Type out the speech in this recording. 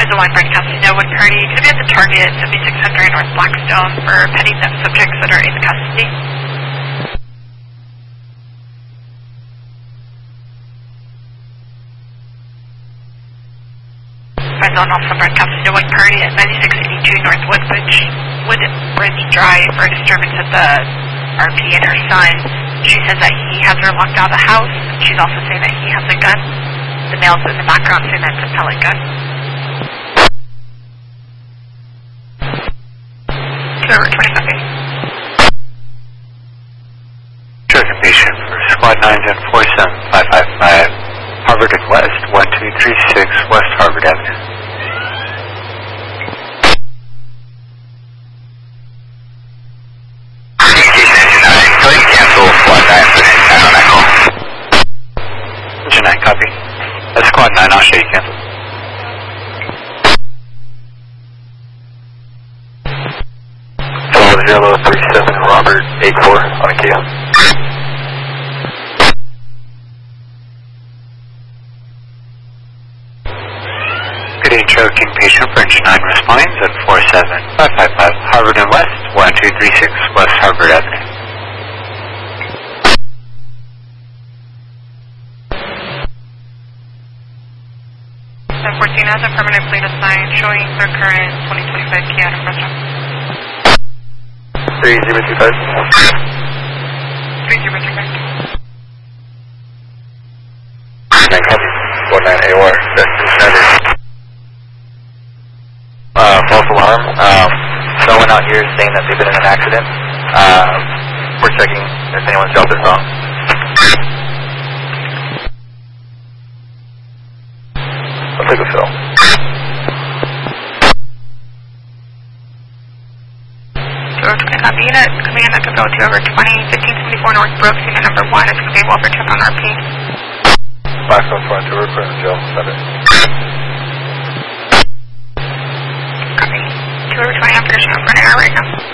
As a line break Casino, Wood Party, could be at the target 7600 North Blackstone for pending net subjects that are in custody. Zone also Brent Casino, Wood Party at 9682 North Woodbridge Drive for a disturbance at the RP and her son. She says that he has her locked out of the house. She's also saying that he has a gun. The male's in the background saying that's a pellet gun. Over 25. Tracking patient for Squad 9 and 47555 Harvard and West 1236 West Harvard Avenue. Engine 9, copy. That's Squad 9, I'll show you cancel. Hello, 037, Robert, 84, on a queue. Good evening, Cherokee patient for engine 9 responds at 47555 Harvard and West, 1236 West Harvard Avenue. 14 has a permanent plate assigned showing their current 2025 Kia in front of 3025. 3025. 9 copy. 49 AOR. False alarm. Someone out here is saying that they've been in an accident. We're checking if anyone's dropped their phone. I'll take a fill. Unit command that could go to over 1574 North Brooks, unit number 1 is stable for check on RP. Blackstone 22, we're putting in jail. Copy. 2 over 20 on position, I'm running out right now.